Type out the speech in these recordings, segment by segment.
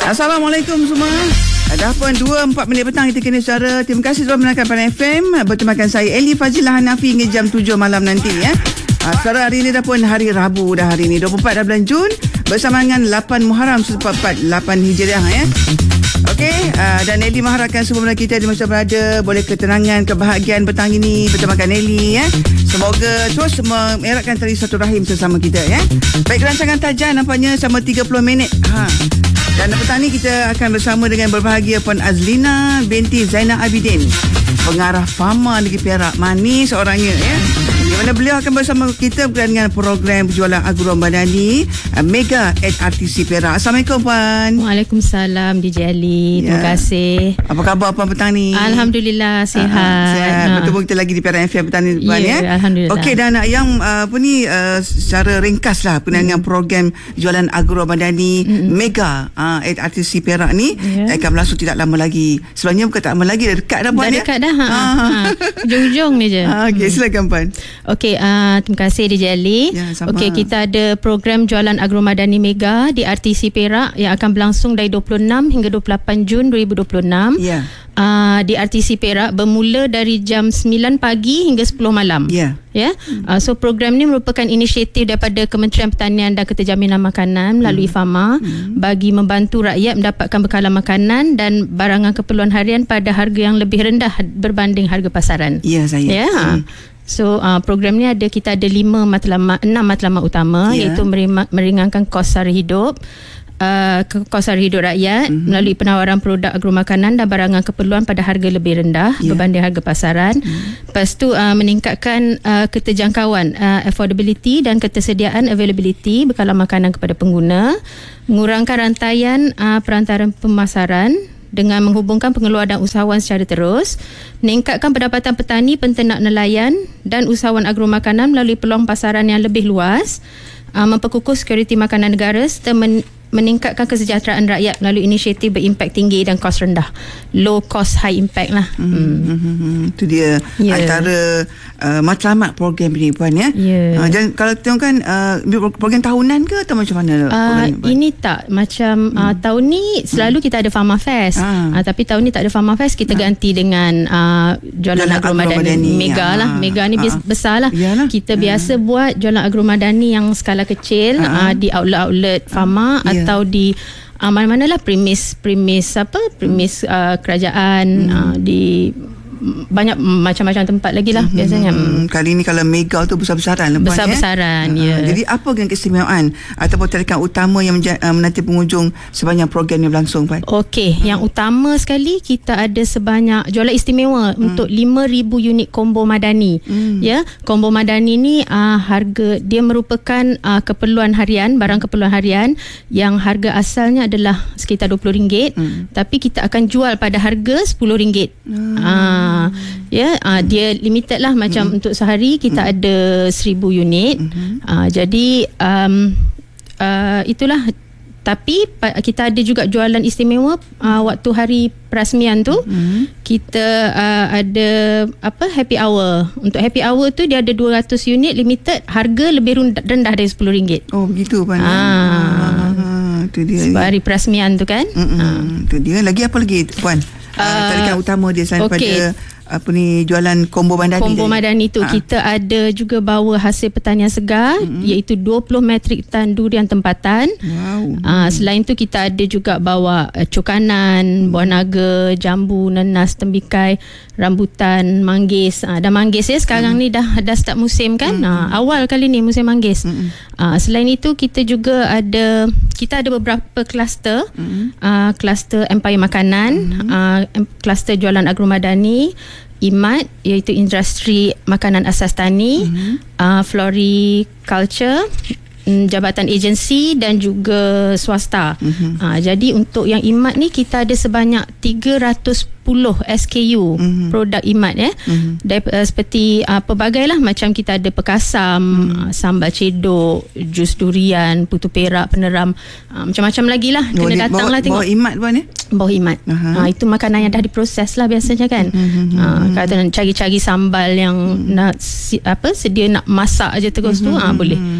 Assalamualaikum semua. Dah pun 2-4 minit petang kita kena suara. Terima kasih telah mendengarkan Pan FM. Bertemakan saya Eli Fazilah Hanafi hingga jam 7 malam nanti ya. Suara hari ini dah pun hari Rabu dah hari ini 24 dah bulan Jun bersama dengan 8 Muharram 1448 Hijriah ya. Okey, dan Eli mengharapkan semua kita di masa berada boleh ketenangan, kebahagiaan petang ini bertemakan Eli ya. Semoga terus mengeratkan tali satu rahim sesama kita ya. Baik, rancangan Tajan nampaknya sama 30 minit. Dan petang ni kita akan bersama dengan berbahagia Puan Azlina binti Zainal Abidin, pengarah Fama Negeri Perak. Manis orangnya ya. Di mana beliau akan bersama kita berkaitan dengan program penjualan Agro Madani Mega at RTC Perak. Assalamualaikum Puan. Waalaikumsalam DJ Ali. Terima kasih. Apa khabar Puan petang ni? Alhamdulillah sihat. Sihat. Bertemu kita lagi di Perak FM petang ni Puan ya. Alhamdulillah. Okey, dan yang secara ringkas lah berkenaan dengan program jualan Agro Madani Mega at RTC Perak ni akan berlangsung tidak lama lagi. Sebenarnya bukan tak lama lagi, dah dekat dah Puan ya. Dah dekat dah. Hujung-hujung ni je. Okey, silakan Puan. Okey, terima kasih DJ Ali. Okey, kita ada program jualan Agro Madani Mega di RTC Perak yang akan berlangsung dari 26 hingga 28 Jun 2026. Ya. Di RTC Perak bermula dari jam 9 pagi hingga 10 malam. Ya. So program ni merupakan inisiatif daripada Kementerian Pertanian dan Keterjaminan Makanan melalui Fama bagi membantu rakyat mendapatkan bekalan makanan dan barangan keperluan harian pada harga yang lebih rendah berbanding harga pasaran. Ya, saya. So program ni kita ada 6 matlamat utama iaitu meringankan kos sara hidup, kos sara hidup rakyat melalui penawaran produk agromakanan dan barangan keperluan pada harga lebih rendah berbanding harga pasaran. Lepas tu meningkatkan keterjangkauan affordability dan ketersediaan availability bekalan makanan kepada pengguna, mengurangkan rantaian perantaran pemasaran dengan menghubungkan pengeluar dan usahawan secara terus, meningkatkan pendapatan petani, penternak, nelayan dan usahawan agromakanan melalui peluang pasaran yang lebih luas, memperkukuh sekuriti makanan negara serta meningkatkan kesejahteraan rakyat melalui inisiatif berimpak tinggi dan kos rendah. Low cost high impact lah. Itu dia antara matlamat program ni Puan ya. Dan kalau tengok kan program tahunan ke atau macam mana? Ini tak macam tahun ni selalu kita ada Fama Fest. Tapi tahun ni tak ada Fama Fest, kita ganti dengan jualan Agro Madani Mega lah. Mega ni besar lah. Kita biasa buat jualan Agro Madani yang skala kecil di outlet Fama atau di mana-manalah premis kerajaan, di banyak macam-macam tempat lagi lah biasanya. Kali ni kalau Mega tu besar-besaran lah. Besar-besaran Jadi apa dengan keistimewaan ataupun tarikan utama yang menanti pengunjung sepanjang program ni berlangsung Puan? Okey, yang utama sekali kita ada sebanyak jualan istimewa untuk 5,000 unit combo madani. Combo madani ni harga dia merupakan keperluan harian, barang keperluan harian yang harga asalnya adalah sekitar RM20, tapi kita akan jual pada harga RM10. Dia limited lah, macam untuk sehari kita ada 1,000 unit. Jadi itulah. Tapi kita ada juga jualan istimewa waktu hari perasmian tu. Kita ada happy hour. Untuk happy hour tu dia ada 200 unit limited, harga lebih rendah dari RM10. Oh begitu Puan. Itu dia. Sebab hari perasmian tu kan. Itu dia. Lagi apa lagi Puan? Tarikan utama dia selain pada jualan combo madani. Combo madani tu kita ada juga bawa hasil pertanian segar, iaitu 20 metrik tan durian tempatan. Selain tu kita ada juga bawa cokanan, buah naga, jambu, nanas, tembikai, rambutan, manggis. Dan manggis sekarang ni dah start musim kan. Awal kali ni musim manggis. Selain itu kita juga ada beberapa kluster. Kluster Empire Makanan, kluster jualan Agro Madani, IMAT iaitu industri makanan asas tani, floriculture, jabatan agensi dan juga swasta. Jadi untuk yang IMAT ni kita ada sebanyak 310 SKU produk IMAT seperti pelbagai lah, macam kita ada pekasam, sambal cedok, jus durian, putu perak, peneram, macam-macam lagi lah. Kena datang lah tengok. Bawa IMAT Puan ya? Bawa IMAT. Itu makanan yang dah diproses lah biasanya kan. Kalau nak cari-cari sambal yang nak sedia nak masak je terus tu boleh.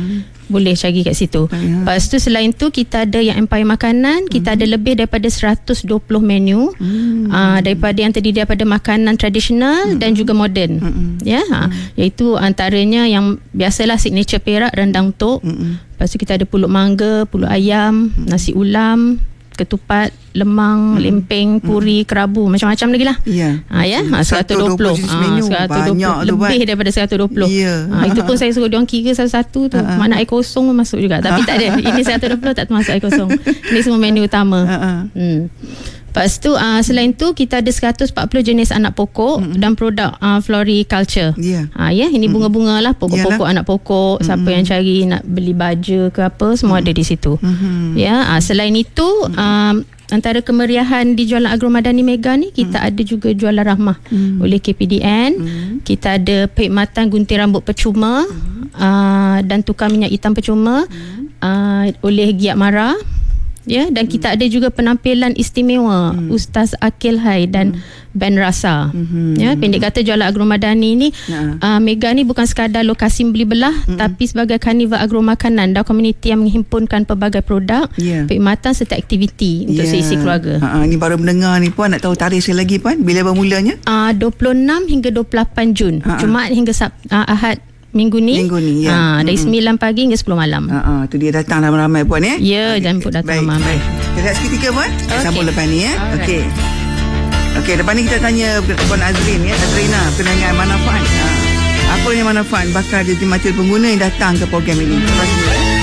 boleh cari kat situ. Lepas tu selain tu kita ada yang Empire Makanan, kita ada lebih daripada 120 menu daripada yang terdiri daripada makanan tradisional dan juga moden. Iaitu antaranya yang biasalah signature Perak, rendang tok. Lepas tu kita ada pulut mangga, pulut ayam, nasi ulam, ketupat, lemang, lempeng, puri, kerabu, macam-macam lagi lah. 120 menu. 120 lebih daripada 120. Itu pun saya suruh diorang kira satu-satu tu. Mana air kosong pun masuk juga. Tapi tak ada. Ini 120 tak termasuk air kosong. Ini semua menu utama. Lepas tu selain tu kita ada 140 jenis anak pokok dan produk floriculture. Ini bunga-bunga lah, pokok-pokok, anak pokok. Siapa yang cari nak beli baja ke apa, semua ada di situ. Selain itu antara kemeriahan di Jualan Agromadani Mega ni, kita ada juga jualan rahmah oleh KPDN. Kita ada perkhidmatan gunting rambut percuma dan tukar minyak hitam percuma oleh Giat Mara. Dan kita ada juga penampilan istimewa Ustaz Akil Hai dan band Rasa. Pendek kata Jualan Agromadani ni Mega ni bukan sekadar lokasi beli belah, tapi sebagai karnival agromakanan dan komuniti yang menghimpunkan pelbagai produk, perkhidmatan serta aktiviti untuk seisi keluarga. Ni baru mendengar ni Puan, nak tahu tarikh sekali lagi Puan, bila bermulanya? 26 hingga 28 Jun. Jumaat hingga Ahad Minggu ni dari 9 pagi hingga 10 malam. Tu dia datang ramai-ramai Puan jemput datang ramai. Kita lihat seketika Puan, sambung lepas ni Okey, lepas ni kita tanya Puan Azrin Azrina berkenaan manfaat. Apa yang manfaat bakal jadi macam pengguna yang datang ke program ini?